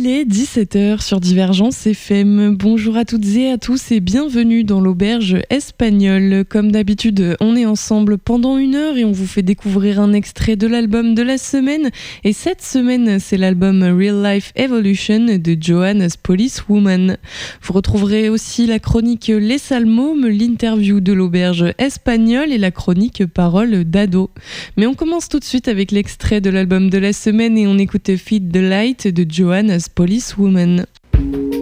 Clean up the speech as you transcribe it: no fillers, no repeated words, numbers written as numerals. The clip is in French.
Il est 17h sur Divergence FM. Bonjour à toutes et à tous et bienvenue dans l'auberge espagnole. Comme d'habitude, on est ensemble pendant 1 heure et on vous fait découvrir un extrait de l'album de la semaine. Et cette semaine, c'est l'album Real Life Evolution de Johannes Policewoman. Vous retrouverez aussi la chronique Les Salmômes, l'interview de l'auberge espagnole et la chronique Parole d'ado. Mais on commence tout de suite avec l'extrait de l'album de la semaine et on écoute Feed the Light de Johannes Policewoman.